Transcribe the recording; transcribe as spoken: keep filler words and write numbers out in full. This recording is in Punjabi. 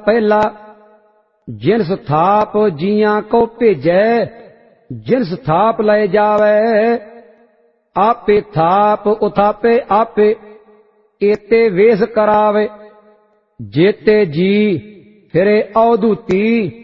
ਪਹਿਲਾ ਜਿਨਸ ਥਾਪ ਜੀਆਂ ਕੋ ਭੇਜੈ ਜਿਨਸ ਥਾਪ ਲੈ ਜਾਵੈ ਆਪੇ ਥਾਪ ਉਥਾਪੇ ਆਪੇ ਏਤੇ ਵੇਸ ਕਰਾਵੇ ਜੇਤੇ ਜੀ ਫਿਰੇ ਅਵਧੂਤੀ